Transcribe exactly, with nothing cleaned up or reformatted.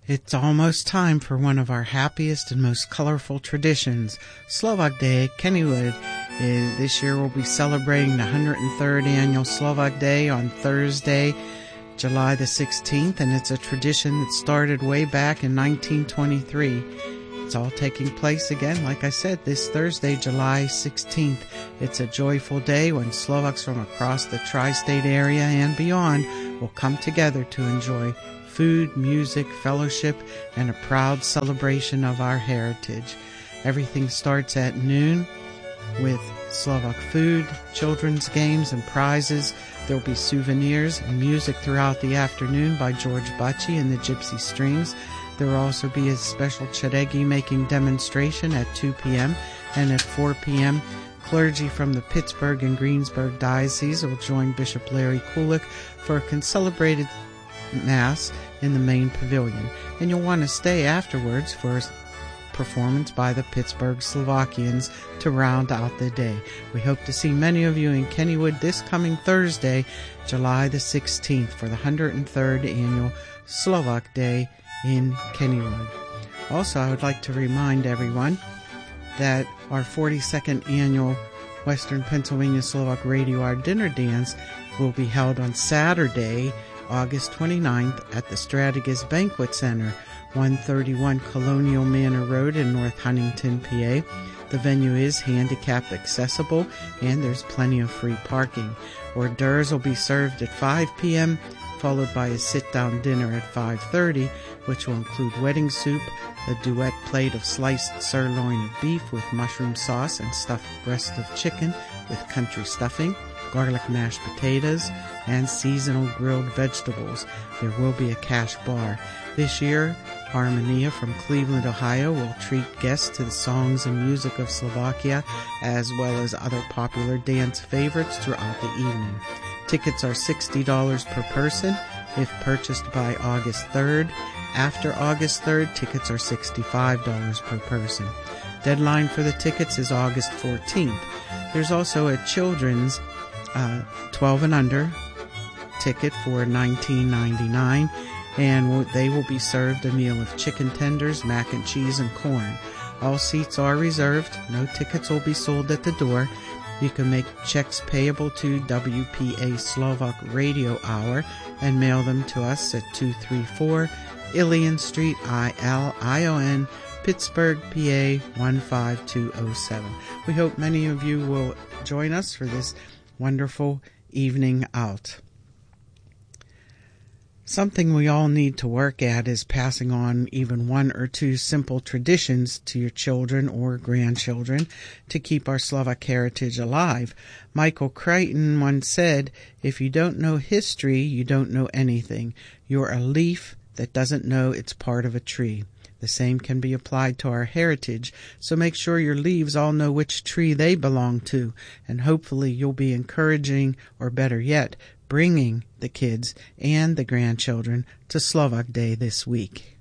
It's almost time for one of our happiest and most colorful traditions. Slovak Day at Kennywood is, this year we'll be celebrating the one hundred third annual Slovak Day on Thursday, July the sixteenth, and it's a tradition that started way back in nineteen twenty-three. It's all taking place again, like I said, this Thursday, July sixteenth. It's a joyful day when Slovaks from across the tri-state area and beyond will come together to enjoy food, music, fellowship, and a proud celebration of our heritage. Everything starts at noon with Slovak food, children's games, and prizes. There will be souvenirs and music throughout the afternoon by George Bacci and the Gypsy Strings. There will also be a special cheregi making demonstration at two p.m. and at four p.m. clergy from the Pittsburgh and Greensburg Diocese will join Bishop Larry Kulik for a concelebrated Mass in the main pavilion, and you'll want to stay afterwards for a performance by the Pittsburgh Slovakians to round out the day. We hope to see many of you in Kennywood this coming Thursday, July the sixteenth, for the one hundred third annual Slovak Day in Kennywood. Also, I would like to remind everyone that our forty-second annual Western Pennsylvania Slovak Radio Hour Dinner Dance will be held on Saturday, August twenty-ninth at the Strategas Banquet Center, one thirty-one Colonial Manor Road in North Huntington, P A. The venue is handicap accessible and there's plenty of free parking. Hors d'oeuvres will be served at five p.m., followed by a sit-down dinner at five thirty, which will include wedding soup, a duet plate of sliced sirloin of beef with mushroom sauce and stuffed breast of chicken with country stuffing, garlic mashed potatoes, and seasonal grilled vegetables. There will be a cash bar. This year, Harmonia from Cleveland, Ohio will treat guests to the songs and music of Slovakia, as well as other popular dance favorites throughout the evening. Tickets are sixty dollars per person if purchased by August third. After August third, tickets are sixty-five dollars per person. Deadline for the tickets is August fourteenth. There's also a children's uh, twelve and under ticket for nineteen ninety-nine, and they will be served a meal of chicken tenders, mac and cheese, and corn. All seats are reserved. No tickets will be sold at the door. You can make checks payable to W P A Slovak Radio Hour and mail them to us at two thirty-four Ilion Street, I L I O N, Pittsburgh, P A one five two oh seven. We hope many of you will join us for this wonderful evening out. Something we all need to work at is passing on even one or two simple traditions to your children or grandchildren to keep our Slovak heritage alive. Michael Crichton once said, "If you don't know history, you don't know anything. You're a leaf that doesn't know it's part of a tree." The same can be applied to our heritage, so make sure your leaves all know which tree they belong to, and hopefully you'll be encouraging, or better yet, bringing the kids and the grandchildren to Slovak Day this week.